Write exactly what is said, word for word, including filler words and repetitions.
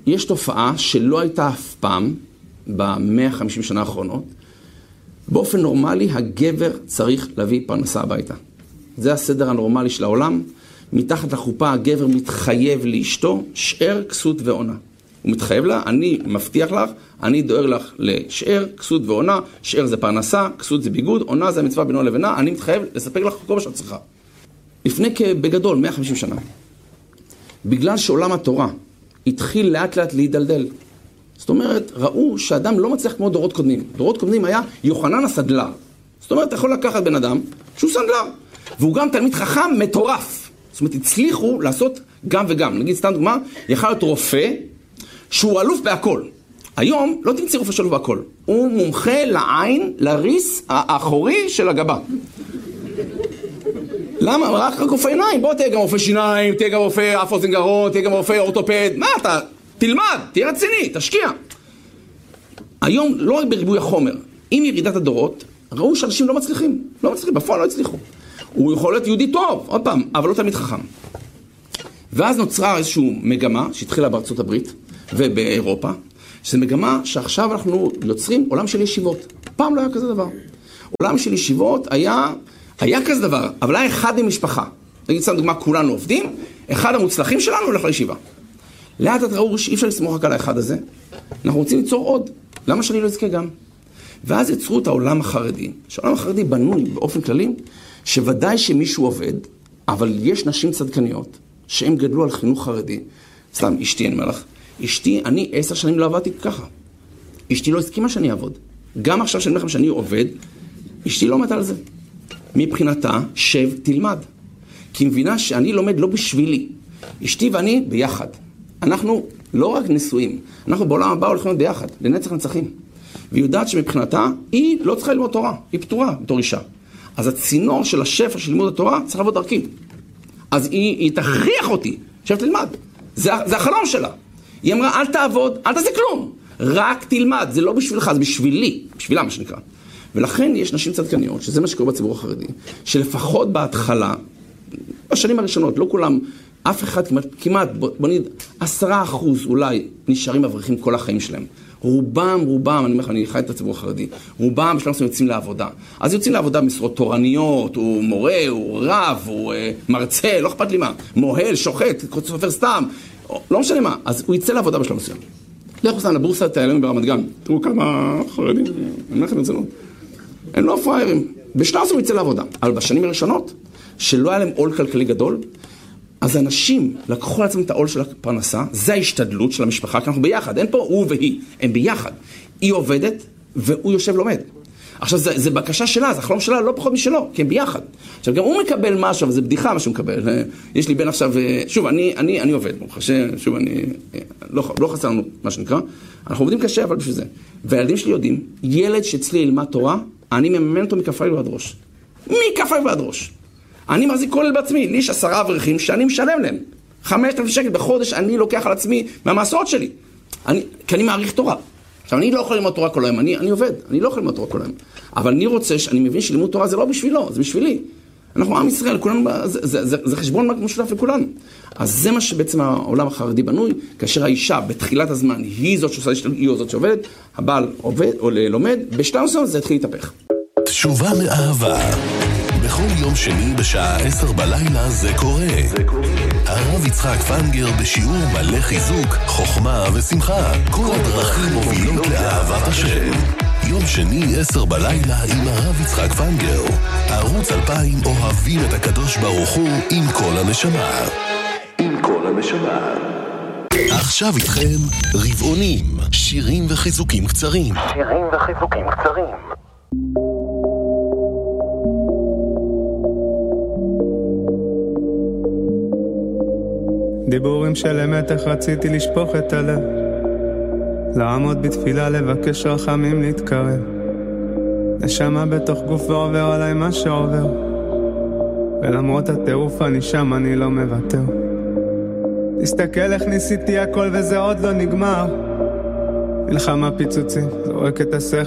יש תופעה שלא הייתה אף פעם ב-מאה וחמישים שנה האחרונות. באופן נורמלי, הגבר צריך להביא פרנסה הביתה. זה הסדר הנורמלי של העולם. מתחת לחופה הגבר מתחייב לאשתו שאר, כסות ועונה. הוא מתחייב לה, אני מבטיח לך, אני דואר לך לשאר, כסות ועונה. שאר זה פרנסה, כסות זה ביגוד, עונה זה המצווה בינו לבינה, אני מתחייב לספק לך כל מה שאת צריכה. לפני בגדול, מאה וחמישים שנה. בגלל שעולם התורה התחיל לאט לאט להידלדל. זאת אומרת, ראו שאדם לא מצליח כמו דורות קודמים. דורות קודמים היה יוחנן הסדלר. זאת אומרת, אתה יכול לקחת בן אדם שהוא סנדלר. והוא גם תלמיד חכם מטורף. זאת אומרת, הצליחו לעשות גם וגם. נגיד, סתם דוגמה, יכול להיות רופא שהוא אלוף בהכל. היום לא תמצא רופא שלו בהכל. הוא מומחה לעין, לריס האחורי של הגבה. למה? רק רופא עיניים. בוא תהיה גם רופא שיניים, תהיה גם רופא אף אוזן גרון, תהיה גם רופא אורתופד. מה אתה? תלמד, תהיה רציני, תשקיע. היום, לא רק בריבוי החומר, עם ירידת הדורות, ראו שאנשים לא מצליחים. לא מצליחים, בפועל לא הצליחו. הוא יכול להיות יהודי טוב, עוד פעם, אבל לא תמיד חכם. ואז נוצרה איזושהי מגמה שהתחילה בארצות הברית ובאירופה, שזו מגמה שעכשיו אנחנו יוצרים עולם של ישיבות. פעם לא היה כזה דבר. עולם של ישיבות היה, היה כזה דבר, אבל היה אחד ממשפחה. נגיד סתם דוגמה, כולנו עובדים, אחד המוצלחים שלנו הולך לישיבה. לאט את ראו שאי אפשר לסמוך רק על האחד הזה. אנחנו רוצים ליצור עוד. למה שאני לא אזכה גם? ואז יצרו את העולם החרדי. שהעולם החרדי בנוי באופן כללי, שוודאי שמישהו עובד, אבל יש נשים צדקניות, שהם גדלו על חינוך חרדי. סתם, אשתי, אני אומר לך, אשתי, אני עשר שנים לא עבדתי ככה. אשתי לא הסכימה שאני אעבוד. גם עכשיו שאני אומר לכם שאני עובד, אשתי לא מתה על זה. מבחינתה, שב, תלמד. כי מבינה שאני לומד לא בשבילי. אשתי ואני ביחד. אנחנו לא רק נשואים, אנחנו בעולם הבא הולכים להיות ביחד, לנצח נצחים. והיא יודעת שמבחינתה, היא לא צריכה ללמוד תורה, היא פטורה בתור אישה. אז הצינור של השפע של לימוד התורה צריך לעבוד דרכי. אז היא, היא תכריח אותי, שב תלמד. זה, זה החלום שלה. היא אמרה, אל תעבוד, אל תעשה כלום. רק תלמד, זה לא בשבילך, זה בשבילי, בשבילה מה שנקרא. ולכן יש נשים צדקניות, שזה מה שקורה בציבור החרדי, שלפחות בהתחלה, בשנים הראשונות, לא כולם, אף אחד כמעט, כמעט בוא נגיד, עשרה אחוז אולי נשארים אברכים כל החיים שלהם. רובם, רובם, אני אומר לך, אני חי את הציבור החרדי, רובם בשלב מסוים יוצאים לעבודה. אז יוצאים לעבודה במשרות תורניות, הוא מורה, הוא רב, הוא אה, מרצה, לא אכפת לי מה, מוהל, שוחט, סופר סתם, לא משנה מה. אז הוא יצא לעבודה בשלב מסוים. לכו סתם לבורסת האלוהים ברמת גן. תראו כמה חרדים, אני אומר לכם את זה לא. הם לא פריירים. בשלב מסוים הוא יצא לעבודה. אבל בשנים הראשונות, שלא היה להם עול כלכלי גדול, אז אנשים לקחו לעצמם את העול של הפרנסה, זה ההשתדלות של המשפחה, כי אנחנו ביחד, אין פה הוא והיא, הם ביחד. היא עובדת והוא יושב לומד. עכשיו, זה, זה בקשה שלה, זה החלום שלה, לא פחות משלו, כי הם ביחד. עכשיו, גם הוא מקבל משהו, וזה בדיחה מה שהוא מקבל. יש לי בן עכשיו, שוב, אני, אני, אני עובד, ברוך השם, שוב, אני, לא, לא חסר לנו מה שנקרא, אנחנו עובדים קשה, אבל בשביל זה. והילדים שלי יודעים, ילד שאצלי ילמד תורה, אני מממן אותו מכף רגל ועד ראש. מכף רגל ועד ראש. אני מחזיק כולל בעצמי, לי יש עשרה אברכים שאני משלם להם. חמשת אלפים שקל בחודש אני לוקח על עצמי מהמסעות שלי. אני, כי אני מעריך תורה. עכשיו, אני לא יכול ללמוד תורה כל היום, אני, אני עובד, אני לא יכול ללמוד תורה כל היום. אבל אני רוצה, שאני מבין שלימוד תורה זה לא בשבילו, זה בשבילי. אנחנו עם ישראל, כולנו, זה, זה, זה, זה חשבון משותף לכולנו. אז זה מה שבעצם העולם החרדי בנוי, כאשר האישה בתחילת הזמן היא זאת שעושה, היא זאת שעובדת, הבעל עובד או לומד, בשלב מסוים זה התחיל להתהפך. תשובה מאהבה. בכל יום שני בשעה עשר בלילה זה קורה. זה קורה. הרב יצחק פנגר בשיעור מלא חיזוק, חוכמה ושמחה. כל הדרכים מובילות לאהבת השם. יום שני עשר בלילה עם הרב יצחק פנגר. ערוץ אלפיים אוהבים את הקדוש ברוך הוא עם כל הנשמה. עם כל הנשמה. עכשיו איתכם רבעונים, שירים וחיזוקים קצרים. שירים וחיזוקים קצרים. דיבורים של אמת, איך רציתי לשפוך את הלב, לעמוד בתפילה, לבקש רחמים, להתקרב. נשמה בתוך גוף ועובר עליי מה שעובר, ולמרות הטירוף אני שם, אני לא מוותר. תסתכל איך ניסיתי הכל וזה עוד לא נגמר. מלחמה פיצוצים, זורק את השכל